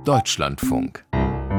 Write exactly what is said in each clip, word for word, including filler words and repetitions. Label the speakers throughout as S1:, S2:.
S1: Deutschlandfunk.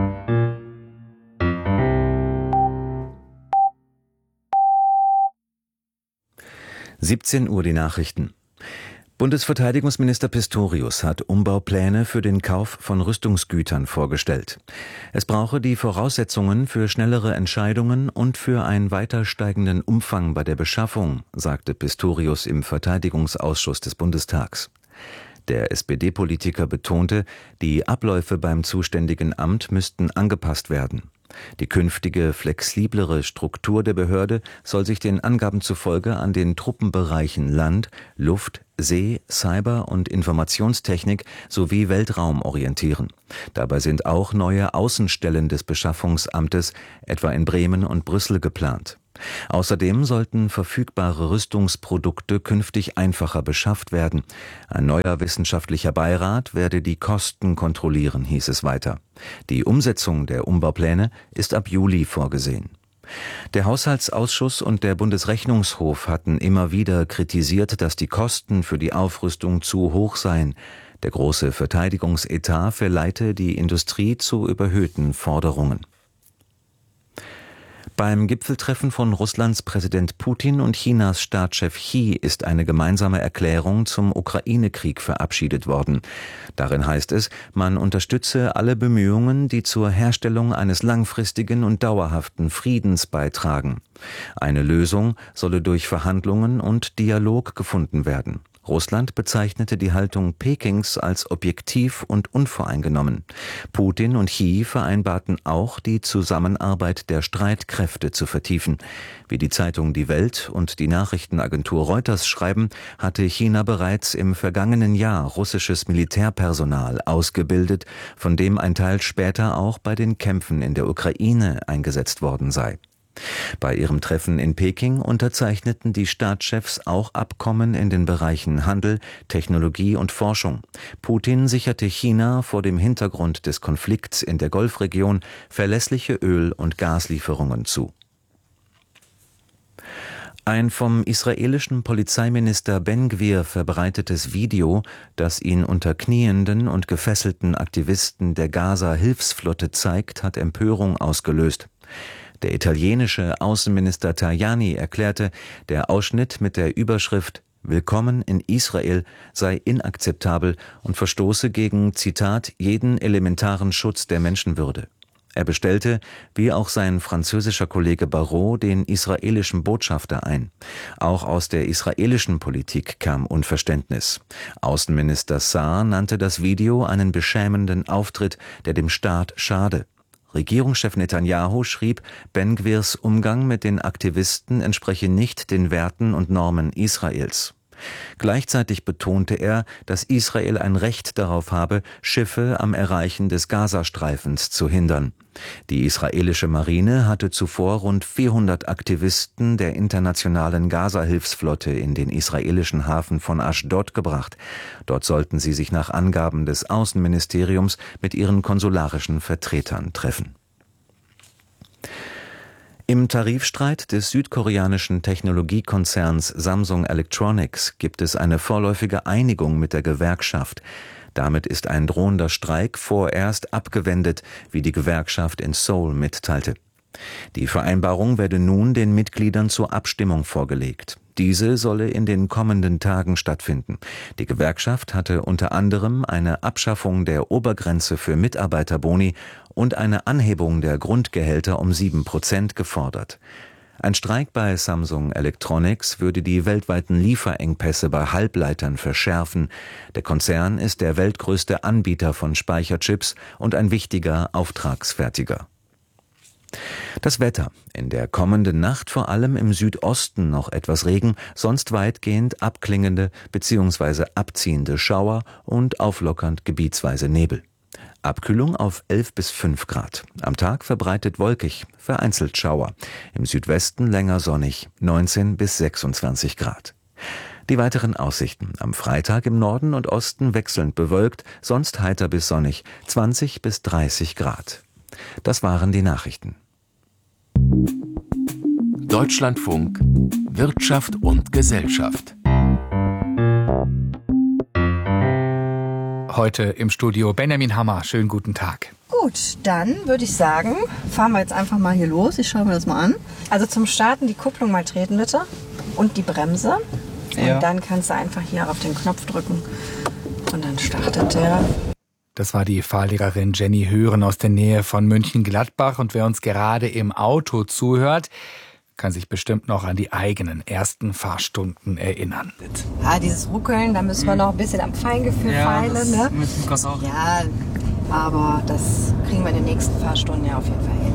S2: siebzehn Uhr die Nachrichten. Bundesverteidigungsminister Pistorius hat Umbaupläne für den Kauf von Rüstungsgütern vorgestellt. Es brauche die Voraussetzungen für schnellere Entscheidungen und für einen weiter steigenden Umfang bei der Beschaffung, sagte Pistorius im Verteidigungsausschuss des Bundestags. Der S P D-Politiker betonte, die Abläufe beim zuständigen Amt müssten angepasst werden. Die künftige, flexiblere Struktur der Behörde soll sich den Angaben zufolge an den Truppenbereichen Land, Luft, See, Cyber- und Informationstechnik sowie Weltraum orientieren. Dabei sind auch neue Außenstellen des Beschaffungsamtes, etwa in Bremen und Brüssel, geplant. Außerdem sollten verfügbare Rüstungsprodukte künftig einfacher beschafft werden. Ein neuer wissenschaftlicher Beirat werde die Kosten kontrollieren, hieß es weiter. Die Umsetzung der Umbaupläne ist ab Juli vorgesehen. Der Haushaltsausschuss und der Bundesrechnungshof hatten immer wieder kritisiert, dass die Kosten für die Aufrüstung zu hoch seien. Der große Verteidigungsetat verleite die Industrie zu überhöhten Forderungen. Beim Gipfeltreffen von Russlands Präsident Putin und Chinas Staatschef Xi ist eine gemeinsame Erklärung zum Ukraine-Krieg verabschiedet worden. Darin heißt es, man unterstütze alle Bemühungen, die zur Herstellung eines langfristigen und dauerhaften Friedens beitragen. Eine Lösung solle durch Verhandlungen und Dialog gefunden werden. Russland bezeichnete die Haltung Pekings als objektiv und unvoreingenommen. Putin und Xi vereinbarten auch, die Zusammenarbeit der Streitkräfte zu vertiefen. Wie die Zeitung Die Welt und die Nachrichtenagentur Reuters schreiben, hatte China bereits im vergangenen Jahr russisches Militärpersonal ausgebildet, von dem ein Teil später auch bei den Kämpfen in der Ukraine eingesetzt worden sei. Bei ihrem Treffen in Peking unterzeichneten die Staatschefs auch Abkommen in den Bereichen Handel, Technologie und Forschung. Putin sicherte China vor dem Hintergrund des Konflikts in der Golfregion verlässliche Öl- und Gaslieferungen zu. Ein vom israelischen Polizeiminister Ben-Gvir verbreitetes Video, das ihn unter knienden und gefesselten Aktivisten der Gaza-Hilfsflotte zeigt, hat Empörung ausgelöst. Der italienische Außenminister Tajani erklärte, der Ausschnitt mit der Überschrift »Willkommen in Israel« sei inakzeptabel und verstoße gegen, Zitat, »jeden elementaren Schutz der Menschenwürde«. Er bestellte, wie auch sein französischer Kollege Barrot, den israelischen Botschafter ein. Auch aus der israelischen Politik kam Unverständnis. Außenminister Saar nannte das Video einen beschämenden Auftritt, der dem Staat schade. Regierungschef Netanyahu schrieb, Ben-Gvirs Umgang mit den Aktivisten entspreche nicht den Werten und Normen Israels. Gleichzeitig betonte er, dass Israel ein Recht darauf habe, Schiffe am Erreichen des Gazastreifens zu hindern. Die israelische Marine hatte zuvor rund vierhundert Aktivisten der internationalen Gaza-Hilfsflotte in den israelischen Hafen von Aschdod gebracht. Dort sollten sie sich nach Angaben des Außenministeriums mit ihren konsularischen Vertretern treffen. Im Tarifstreit des südkoreanischen Technologiekonzerns Samsung Electronics gibt es eine vorläufige Einigung mit der Gewerkschaft. Damit ist ein drohender Streik vorerst abgewendet, wie die Gewerkschaft in Seoul mitteilte. Die Vereinbarung werde nun den Mitgliedern zur Abstimmung vorgelegt. Diese solle in den kommenden Tagen stattfinden. Die Gewerkschaft hatte unter anderem eine Abschaffung der Obergrenze für Mitarbeiterboni und eine Anhebung der Grundgehälter um sieben Prozent gefordert. Ein Streik bei Samsung Electronics würde die weltweiten Lieferengpässe bei Halbleitern verschärfen. Der Konzern ist der weltgrößte Anbieter von Speicherchips und ein wichtiger Auftragsfertiger. Das Wetter. In der kommenden Nacht vor allem im Südosten noch etwas Regen, sonst weitgehend abklingende bzw. abziehende Schauer und auflockernd gebietsweise Nebel. Abkühlung auf elf bis fünf Grad. Am Tag verbreitet wolkig, vereinzelt Schauer. Im Südwesten länger sonnig, neunzehn bis sechsundzwanzig Grad. Die weiteren Aussichten. Am Freitag im Norden und Osten wechselnd bewölkt, sonst heiter bis sonnig, zwanzig bis dreißig Grad. Das waren die Nachrichten.
S1: Deutschlandfunk Wirtschaft und Gesellschaft.
S3: Heute im Studio Benjamin Hammer. Schönen guten Tag.
S4: Gut, dann würde ich sagen, fahren wir jetzt einfach mal hier los. Ich schaue mir das mal an. Also zum Starten die Kupplung mal treten bitte und die Bremse. Ja. Und dann kannst du einfach hier auf den Knopf drücken und dann startet der.
S3: Das war die Fahrlehrerin Jenny Hören aus der Nähe von Mönchengladbach. Und wer uns gerade im Auto zuhört, kann sich bestimmt noch an die eigenen ersten Fahrstunden erinnern.
S4: Ja, dieses Ruckeln, da müssen wir noch ein bisschen am Feingefühl ja, feilen. Ne? Auch. Ja, aber das kriegen wir in den nächsten Fahrstunden ja auf jeden Fall hin.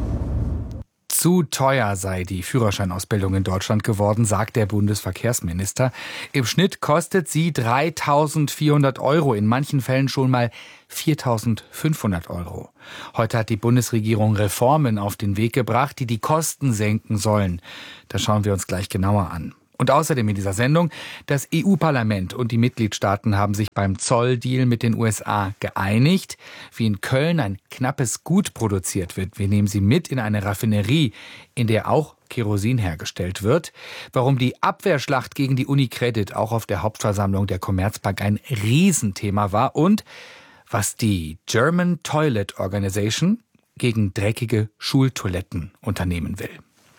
S3: Zu teuer sei die Führerscheinausbildung in Deutschland geworden, sagt der Bundesverkehrsminister. Im Schnitt kostet sie dreitausendvierhundert Euro, in manchen Fällen schon mal viertausendfünfhundert Euro. Heute hat die Bundesregierung Reformen auf den Weg gebracht, die die Kosten senken sollen. Das schauen wir uns gleich genauer an. Und außerdem in dieser Sendung, das E U-Parlament und die Mitgliedstaaten haben sich beim Zolldeal mit den U S A geeinigt. Wie in Köln ein knappes Gut produziert wird. Wir nehmen Sie mit in eine Raffinerie, in der auch Kerosin hergestellt wird. Warum die Abwehrschlacht gegen die Unicredit auch auf der Hauptversammlung der Commerzbank ein Riesenthema war. Und was die German Toilet Organization gegen dreckige Schultoiletten unternehmen will.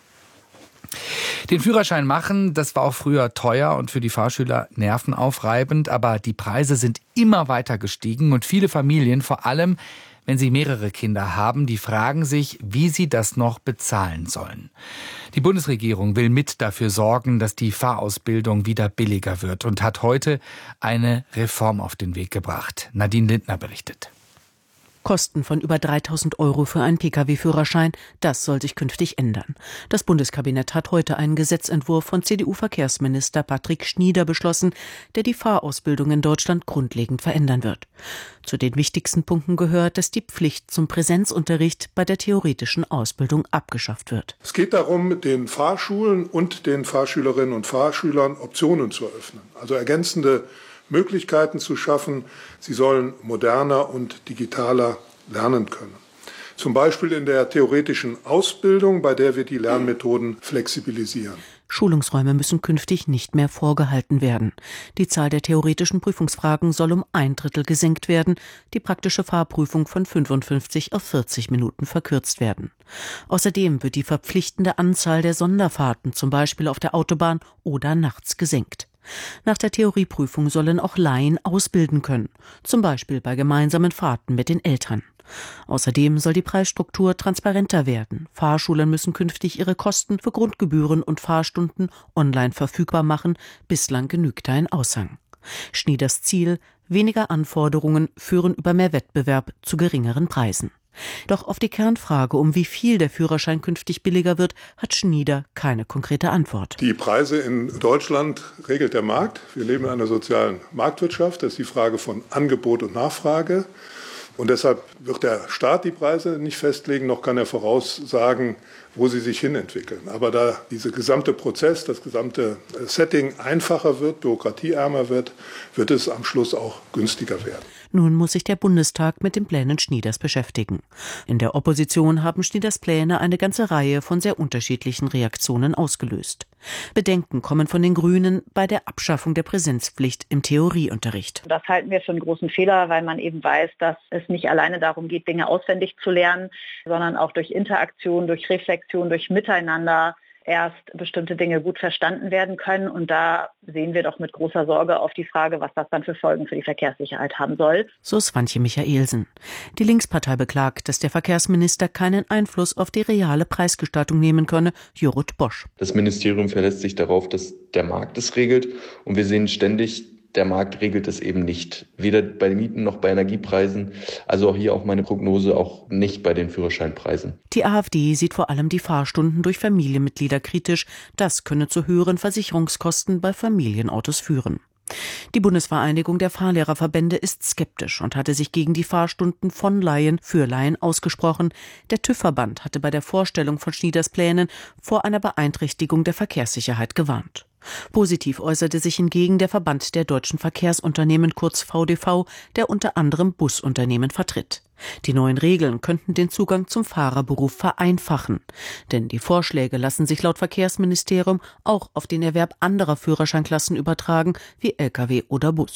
S3: Den Führerschein machen, das war auch früher teuer und für die Fahrschüler nervenaufreibend, aber die Preise sind immer weiter gestiegen und viele Familien, vor allem wenn sie mehrere Kinder haben, die fragen sich, wie sie das noch bezahlen sollen. Die Bundesregierung will mit dafür sorgen, dass die Fahrausbildung wieder billiger wird und hat heute eine Reform auf den Weg gebracht. Nadine Lindner berichtet.
S5: Kosten von über dreitausend Euro für einen Pkw-Führerschein, das soll sich künftig ändern. Das Bundeskabinett hat heute einen Gesetzentwurf von C D U-Verkehrsminister Patrick Schnieder beschlossen, der die Fahrausbildung in Deutschland grundlegend verändern wird. Zu den wichtigsten Punkten gehört, dass die Pflicht zum Präsenzunterricht bei der theoretischen Ausbildung abgeschafft wird.
S6: Es geht darum, den Fahrschulen und den Fahrschülerinnen und Fahrschülern Optionen zu eröffnen, also ergänzende Möglichkeiten zu schaffen. Sie sollen moderner und digitaler lernen können. Zum Beispiel in der theoretischen Ausbildung, bei der wir die Lernmethoden flexibilisieren.
S5: Schulungsräume müssen künftig nicht mehr vorgehalten werden. Die Zahl der theoretischen Prüfungsfragen soll um ein Drittel gesenkt werden, die praktische Fahrprüfung von fünfundfünfzig auf vierzig Minuten verkürzt werden. Außerdem wird die verpflichtende Anzahl der Sonderfahrten, zum Beispiel auf der Autobahn oder nachts, gesenkt. Nach der Theorieprüfung sollen auch Laien ausbilden können, zum Beispiel bei gemeinsamen Fahrten mit den Eltern. Außerdem soll die Preisstruktur transparenter werden. Fahrschulen müssen künftig ihre Kosten für Grundgebühren und Fahrstunden online verfügbar machen. Bislang genügte ein Aushang. Schnieders Ziel: weniger Anforderungen führen über mehr Wettbewerb zu geringeren Preisen. Doch auf die Kernfrage, um wie viel der Führerschein künftig billiger wird, hat Schnieder keine konkrete Antwort.
S6: Die Preise in Deutschland regelt der Markt. Wir leben in einer sozialen Marktwirtschaft. Das ist die Frage von Angebot und Nachfrage. Und deshalb wird der Staat die Preise nicht festlegen, noch kann er voraussagen, wo sie sich hinentwickeln. Aber da dieser gesamte Prozess, das gesamte Setting einfacher wird, bürokratieärmer wird, wird es am Schluss auch günstiger werden.
S5: Nun muss sich der Bundestag mit den Plänen Schnieders beschäftigen. In der Opposition haben Schnieders Pläne eine ganze Reihe von sehr unterschiedlichen Reaktionen ausgelöst. Bedenken kommen von den Grünen bei der Abschaffung der Präsenzpflicht im Theorieunterricht.
S7: Das halten wir für einen großen Fehler, weil man eben weiß, dass es nicht alleine darum geht, Dinge auswendig zu lernen, sondern auch durch Interaktion, durch Reflexion, durch Miteinander erst bestimmte Dinge gut verstanden werden können. Und da sehen wir doch mit großer Sorge auf die Frage, was das dann für Folgen für die Verkehrssicherheit haben soll.
S5: So Swantje Michaelsen. Die Linkspartei beklagt, dass der Verkehrsminister keinen Einfluss auf die reale Preisgestaltung nehmen könne. Jorut Bosch.
S8: Das Ministerium verlässt sich darauf, dass der Markt es regelt. Und wir sehen ständig, der Markt regelt es eben nicht. Weder bei den Mieten noch bei Energiepreisen. Also auch hier auch meine Prognose, auch nicht bei den Führerscheinpreisen.
S5: Die AfD sieht vor allem die Fahrstunden durch Familienmitglieder kritisch. Das könne zu höheren Versicherungskosten bei Familienautos führen. Die Bundesvereinigung der Fahrlehrerverbände ist skeptisch und hatte sich gegen die Fahrstunden von Laien für Laien ausgesprochen. Der TÜV-Verband hatte bei der Vorstellung von Schnieders Plänen vor einer Beeinträchtigung der Verkehrssicherheit gewarnt. Positiv äußerte sich hingegen der Verband der deutschen Verkehrsunternehmen, kurz V D V, der unter anderem Busunternehmen vertritt. Die neuen Regeln könnten den Zugang zum Fahrerberuf vereinfachen. Denn die Vorschläge lassen sich laut Verkehrsministerium auch auf den Erwerb anderer Führerscheinklassen übertragen, wie L K W oder Bus.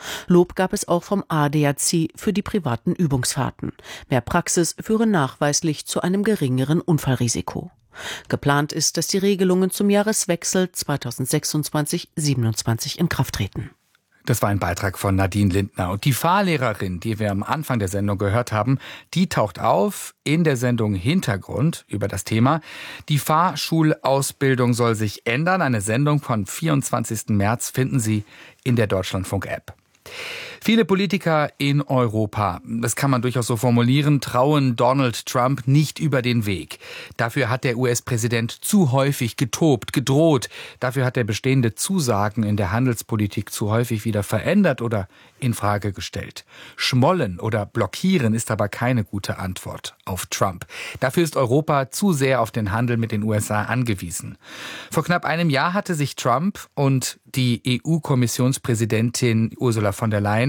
S5: Lob gab es auch vom A D A C für die privaten Übungsfahrten. Mehr Praxis führe nachweislich zu einem geringeren Unfallrisiko. Geplant ist, dass die Regelungen zum Jahreswechsel zweitausendsechsundzwanzig siebenundzwanzig in Kraft treten.
S3: Das war ein Beitrag von Nadine Lindner. Und die Fahrlehrerin, die wir am Anfang der Sendung gehört haben, die taucht auf in der Sendung Hintergrund über das Thema. Die Fahrschulausbildung soll sich ändern. Eine Sendung vom vierundzwanzigsten März finden Sie in der Deutschlandfunk-App. Viele Politiker in Europa, das kann man durchaus so formulieren, trauen Donald Trump nicht über den Weg. Dafür hat der U S-Präsident zu häufig getobt, gedroht. Dafür hat er bestehende Zusagen in der Handelspolitik zu häufig wieder verändert oder in Frage gestellt. Schmollen oder blockieren ist aber keine gute Antwort auf Trump. Dafür ist Europa zu sehr auf den Handel mit den U S A angewiesen. Vor knapp einem Jahr hatte sich Trump und die E U-Kommissionspräsidentin Ursula von der Leyen